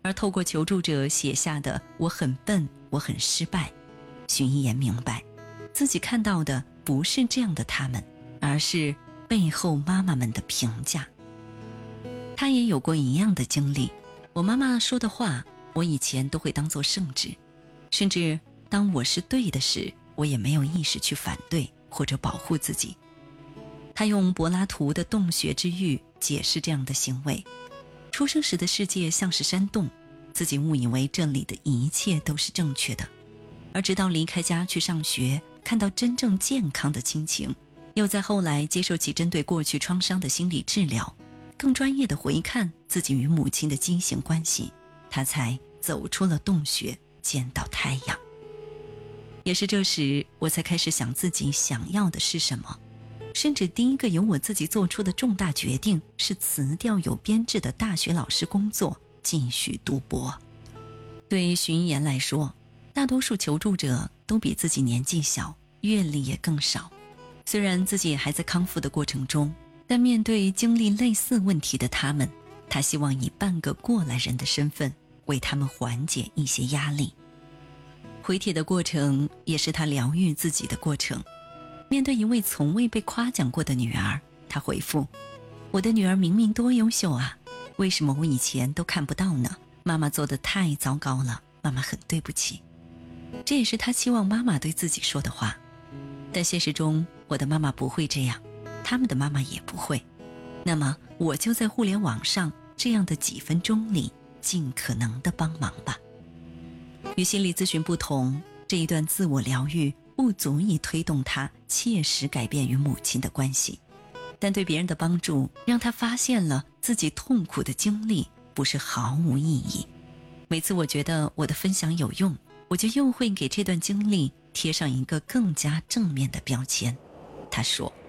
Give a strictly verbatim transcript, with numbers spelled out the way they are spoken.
而透过求助者写下的我很笨，我很失败，许一言明白自己看到的不是这样的他们，而是背后妈妈们的评价。他也有过一样的经历，我妈妈说的话我以前都会当作圣旨，甚至当我是对的时，我也没有意识去反对或者保护自己。他用柏拉图的洞穴之喻解释这样的行为，出生时的世界像是山洞，自己误以为这里的一切都是正确的，而直到离开家去上学，看到真正健康的亲情，又在后来接受起针对过去创伤的心理治疗，更专业的回看自己与母亲的畸形关系，他才走出了洞穴，见到太阳。也是这时，我才开始想自己想要的是什么，甚至第一个由我自己做出的重大决定是辞掉有编制的大学老师工作，继续读博。对于徐一言来说，大多数求助者都比自己年纪小，阅历也更少。虽然自己也还在康复的过程中，但面对经历类似问题的他们，他希望以半个过来人的身份为他们缓解一些压力。回帖的过程也是他疗愈自己的过程。面对一位从未被夸奖过的女儿，他回复：我的女儿明明多优秀啊，为什么我以前都看不到呢？妈妈做得太糟糕了，妈妈很对不起。这也是他期望妈妈对自己说的话。但现实中，我的妈妈不会这样，他们的妈妈也不会。那么我就在互联网上这样的几分钟里尽可能的帮忙吧。与心理咨询不同，这一段自我疗愈不足以推动他切实改变与母亲的关系，但对别人的帮助让他发现了自己痛苦的经历不是毫无意义。每次我觉得我的分享有用，我就又会给这段经历贴上一个更加正面的标签。他说，